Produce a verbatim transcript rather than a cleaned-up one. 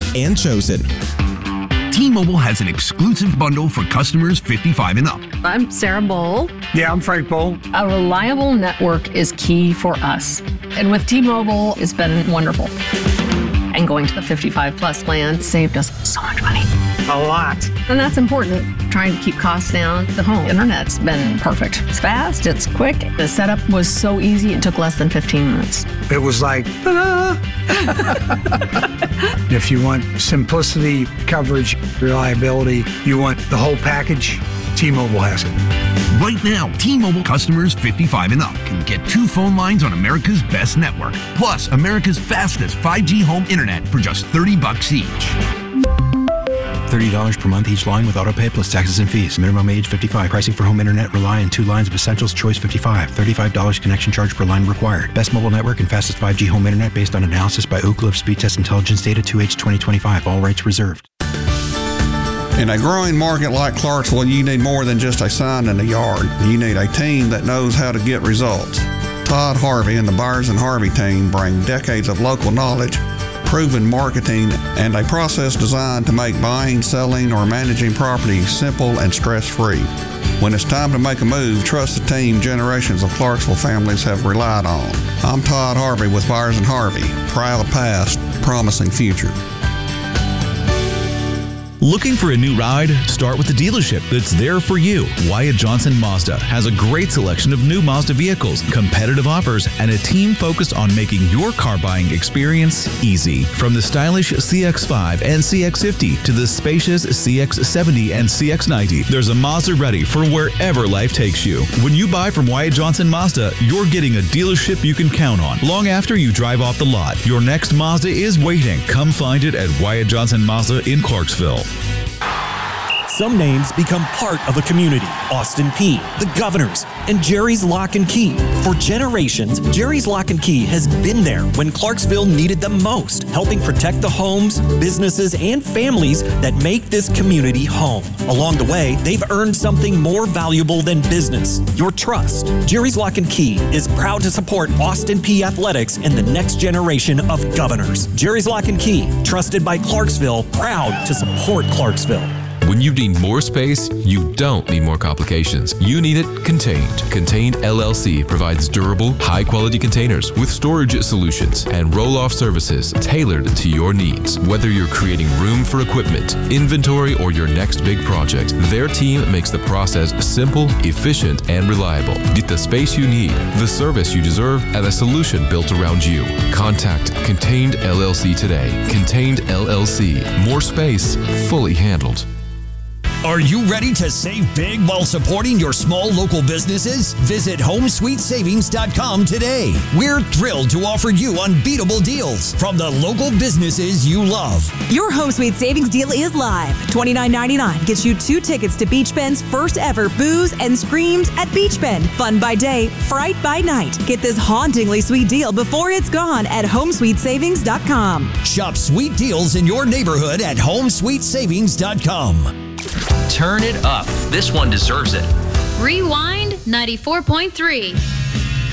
and chosen. T-Mobile has an exclusive bundle for customers fifty-five and up. I'm Sarah Bowl. Yeah, I'm Frank Bowl. A reliable network is key for us. And with T-Mobile, it's been wonderful. And going to the fifty-five plus plan saved us so much money. A lot. And that's important. Trying to keep costs down. The home internet's been perfect. It's fast, it's quick. The setup was so easy, it took less than fifteen minutes. It was like, ta-da! If you want simplicity, coverage, reliability, you want the whole package, T-Mobile has it. Right now, T-Mobile customers fifty-five and up can get two phone lines on America's best network, plus America's fastest five G home internet for just thirty bucks each. thirty dollars per month each line with autopay plus taxes and fees. Minimum age fifty-five. Pricing for home internet rely on two lines of Essentials Choice fifty-five. thirty-five dollars connection charge per line required. Best mobile network and fastest five G home internet based on analysis by Oak Cliff Speed Test Intelligence Data two H twenty twenty-five. All rights reserved. In a growing market like Clarksville, you need more than just a sign in the yard. You need a team that knows how to get results. Todd Harvey and the Byers and Harvey team bring decades of local knowledge, proven marketing, and a process designed to make buying, selling, or managing property simple and stress-free. When it's time to make a move, trust the team generations of Clarksville families have relied on. I'm Todd Harvey with Byers and Harvey. Proud past, promising future. Looking for a new ride? Start with the dealership that's there for you. Wyatt Johnson Mazda has a great selection of new Mazda vehicles, competitive offers, and a team focused on making your car buying experience easy. From the stylish C X five and C X fifty to the spacious C X seventy and C X ninety, there's a Mazda ready for wherever life takes you. When you buy from Wyatt Johnson Mazda, you're getting a dealership you can count on long after you drive off the lot. Your next Mazda is waiting. Come find it at Wyatt Johnson Mazda in Clarksville. Some names become part of a community. Austin Peay, the Governors, and Jerry's Lock and Key. For generations, Jerry's Lock and Key has been there when Clarksville needed them most, helping protect the homes, businesses, and families that make this community home. Along the way, they've earned something more valuable than business, your trust. Jerry's Lock and Key is proud to support Austin Peay athletics and the next generation of Governors. Jerry's Lock and Key, trusted by Clarksville, proud to support Clarksville. When you need more space, you don't need more complications. You need it contained. Contained L L C provides durable, high-quality containers with storage solutions and roll-off services tailored to your needs. Whether you're creating room for equipment, inventory, or your next big project, their team makes the process simple, efficient, and reliable. Get the space you need, the service you deserve, and a solution built around you. Contact Contained L L C today. Contained L L C. More space, fully handled. Are you ready to save big while supporting your small local businesses? Visit home sweet savings dot com today. We're thrilled to offer you unbeatable deals from the local businesses you love. Your Home Sweet Savings deal is live. twenty-nine ninety-nine gets you two tickets to Beach Bend's first ever Booze and Screams at Beach Bend. Fun by day, fright by night. Get this hauntingly sweet deal before it's gone at home sweet savings dot com. Shop sweet deals in your neighborhood at home sweet savings dot com. Turn it up. This one deserves it. Rewind ninety-four point three.